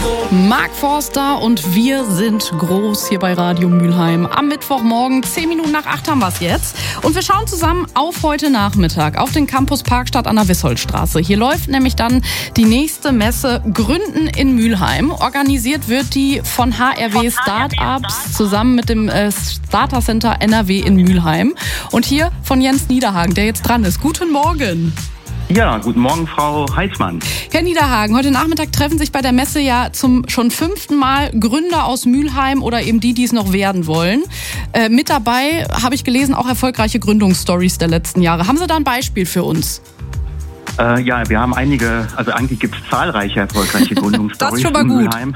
Mark Forster und wir sind groß hier bei Radio Mülheim. Am Mittwochmorgen, 10 Minuten nach 8 haben wir es jetzt. Und wir schauen zusammen auf heute Nachmittag, auf den Campus Parkstadt an der Wissoldstraße. Hier läuft nämlich dann die nächste Messe Gründen in Mülheim. Organisiert wird die von HRW Startups zusammen mit dem Starter Center NRW in Mülheim. Und hier von Jens Niederhagen, der jetzt dran ist. Guten Morgen. Ja, guten Morgen, Frau Heißmann. Herr Niederhagen, heute Nachmittag treffen sich bei der Messe ja zum schon 5. Mal Gründer aus Mülheim oder eben die es noch werden wollen. Mit dabei, habe ich gelesen, auch erfolgreiche Gründungsstories der letzten Jahre. Haben Sie da ein Beispiel für uns? Ja, wir haben einige, also eigentlich gibt es zahlreiche erfolgreiche Gründungsstories in Mülheim.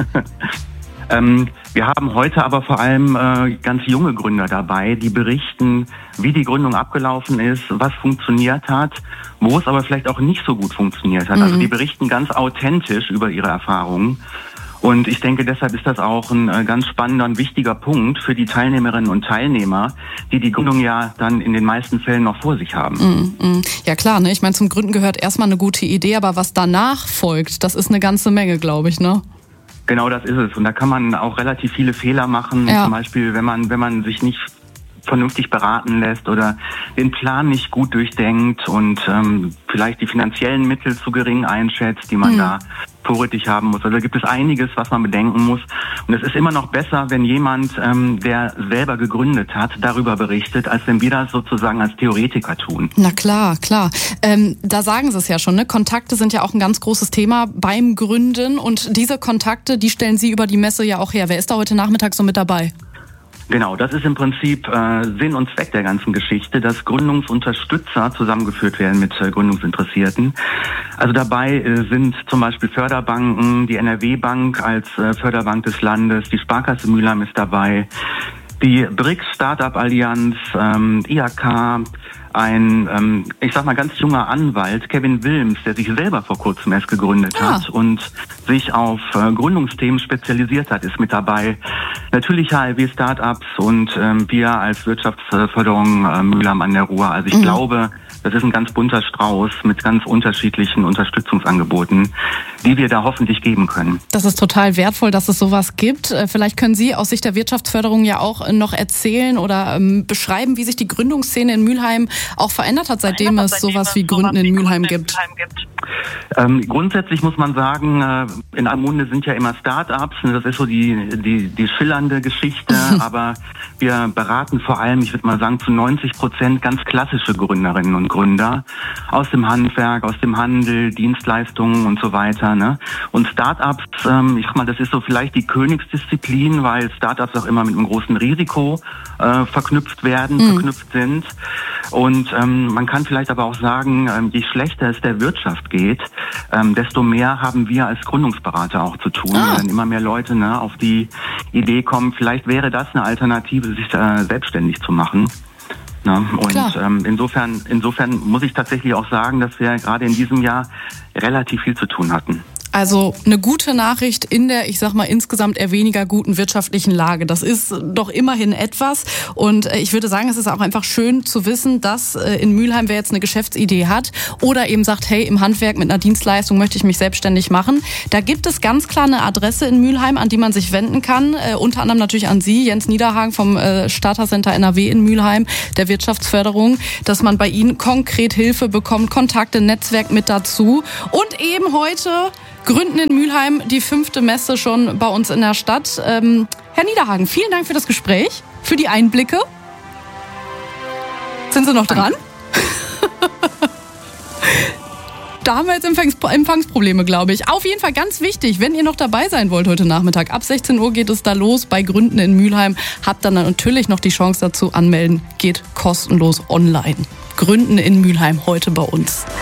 Wir haben heute aber vor allem ganz junge Gründer dabei, die berichten, wie die Gründung abgelaufen ist, was funktioniert hat, wo es aber vielleicht auch nicht so gut funktioniert hat. Also die berichten ganz authentisch über ihre Erfahrungen. Und ich denke, deshalb ist das auch ein ganz spannender und wichtiger Punkt für die Teilnehmerinnen und Teilnehmer, die die Gründung ja dann in den meisten Fällen noch vor sich haben. Ja klar, ne? Ich meine, zum Gründen gehört erstmal eine gute Idee, aber was danach folgt, das ist eine ganze Menge, glaube ich, ne? Genau, das ist es. Und da kann man auch relativ viele Fehler machen. Ja. Zum Beispiel, wenn man sich nicht vernünftig beraten lässt oder den Plan nicht gut durchdenkt und vielleicht die finanziellen Mittel zu gering einschätzt, die man da vorrätig haben muss. Also da gibt es einiges, was man bedenken muss. Und es ist immer noch besser, wenn jemand, der selber gegründet hat, darüber berichtet, als wenn wir das sozusagen als Theoretiker tun. Na klar, klar. Da sagen Sie es ja schon, ne? Kontakte sind ja auch ein ganz großes Thema beim Gründen. Und diese Kontakte, die stellen Sie über die Messe ja auch her. Wer ist da heute Nachmittag so mit dabei? Genau, das ist im Prinzip Sinn und Zweck der ganzen Geschichte, dass Gründungsunterstützer zusammengeführt werden mit Gründungsinteressierten. Also dabei sind zum Beispiel Förderbanken, die NRW-Bank als Förderbank des Landes, die Sparkasse Mülheim ist dabei, die BRICS Startup Allianz, IHK, ein, ich sag mal, ganz junger Anwalt, Kevin Wilms, der sich selber vor kurzem erst gegründet hat und sich auf Gründungsthemen spezialisiert hat, ist mit dabei. Natürlich HRW Startups und wir als Wirtschaftsförderung Mülheim an der Ruhr. Also ich glaube, das ist ein ganz bunter Strauß mit ganz unterschiedlichen Unterstützungsangeboten, die wir da hoffentlich geben können. Das ist total wertvoll, dass es sowas gibt. Vielleicht können Sie aus Sicht der Wirtschaftsförderung ja auch noch erzählen oder beschreiben, wie sich die Gründungsszene in Mülheim auch verändert hat, seitdem es sowas wie Gründen in Mülheim gibt. Grundsätzlich muss man sagen, in aller Munde sind ja immer Start-ups, das ist so die schillernde Geschichte, aber wir beraten vor allem, ich würde mal sagen, zu 90% ganz klassische Gründerinnen und Gründer aus dem Handwerk, aus dem Handel, Dienstleistungen und so weiter. Ne? Und Start-ups, ich sag mal, das ist so vielleicht die Königsdisziplin, weil Start-ups auch immer mit einem großen Risiko verknüpft sind. Und man kann vielleicht aber auch sagen, je schlechter es der Wirtschaft geht, desto mehr haben wir als Gründungsberater auch zu tun. Wenn immer mehr Leute auf die Idee kommen, vielleicht wäre das eine Alternative, sich selbstständig zu machen. Und insofern muss ich tatsächlich auch sagen, dass wir gerade in diesem Jahr relativ viel zu tun hatten. Also eine gute Nachricht in der, ich sag mal, insgesamt eher weniger guten wirtschaftlichen Lage. Das ist doch immerhin etwas. Und ich würde sagen, es ist auch einfach schön zu wissen, dass in Mülheim, wer jetzt eine Geschäftsidee hat oder eben sagt, hey, im Handwerk mit einer Dienstleistung möchte ich mich selbstständig machen. Da gibt es ganz klar eine Adresse in Mülheim, an die man sich wenden kann. Unter anderem natürlich an Sie, Jens Niederhagen vom Starter Center NRW in Mülheim, der Wirtschaftsförderung, dass man bei Ihnen konkret Hilfe bekommt, Kontakte, Netzwerk mit dazu. Und eben heute Gründen in Mülheim, die 5. Messe schon bei uns in der Stadt. Herr Niederhagen, vielen Dank für das Gespräch, für die Einblicke. Sind Sie noch dran? Da haben wir jetzt Empfangsprobleme, glaube ich. Auf jeden Fall ganz wichtig, wenn ihr noch dabei sein wollt heute Nachmittag. Ab 16 Uhr geht es da los bei Gründen in Mülheim. Habt dann natürlich noch die Chance dazu anmelden. Geht kostenlos online. Gründen in Mülheim heute bei uns.